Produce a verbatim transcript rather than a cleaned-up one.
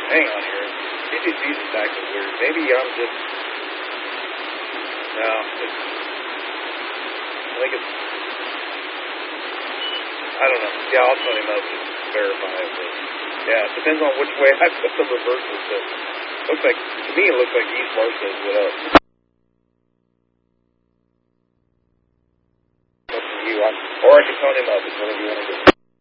hang on here. C T C's attack is weird. Maybe I'm just... No, it's... I think it's... I don't know. Yeah, I'll tell him up to verify it. But yeah, it depends on which way I put the reversal set. Looks like, to me, it looks like East Bar says what up. Up to you. I'm, or I can tone him up. It's whatever you want to do.